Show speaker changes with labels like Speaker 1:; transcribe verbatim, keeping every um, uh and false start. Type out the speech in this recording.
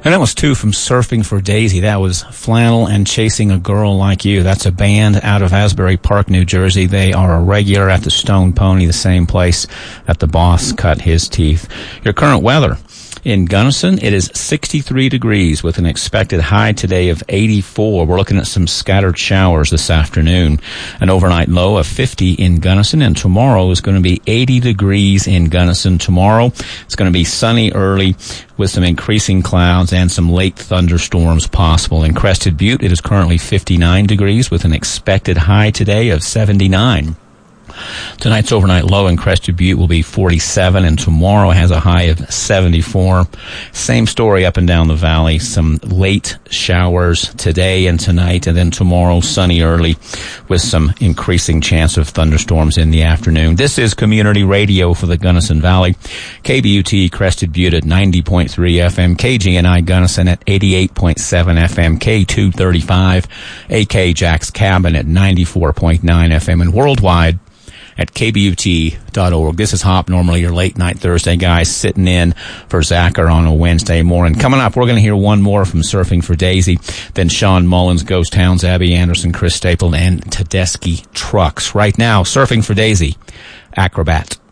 Speaker 1: And that was two from Surfing for Daisy. That was Flannel and Chasing a Girl Like You. That's a band out of Asbury Park, New Jersey. They are a regular at the Stone Pony, the same place that the boss cut his teeth. Your current weather. In Gunnison, it is sixty-three degrees with an expected high today of eighty-four. We're looking at some scattered showers this afternoon. An overnight low of fifty in Gunnison, and tomorrow is going to be eighty degrees in Gunnison. Tomorrow, it's going to be sunny early with some increasing clouds and some late thunderstorms possible. In Crested Butte, it is currently fifty-nine degrees with an expected high today of seventy-nine. Tonight's overnight low in Crested Butte will be forty-seven, and tomorrow has a high of seventy-four. Same story up and down the valley. Some late showers today and tonight, and then tomorrow sunny early with some increasing chance of thunderstorms in the afternoon. This is Community Radio for the Gunnison Valley. K B U T Crested Butte at ninety point three F M, K G N I Gunnison at eighty-eight point seven F M, K two thirty-five, A K Jack's Cabin at ninety-four point nine F M, and worldwide at K B U T dot org. This is Hop, normally your late night Thursday guy, sitting in for Zachar on a Wednesday morning. Coming up, we're going to hear one more from Surfing for Daisy, then Sean Mullins, Ghost Towns, Abby Anderson, Chris Staple, and Tedeschi Trucks. Right now, Surfing for Daisy, Acrobat.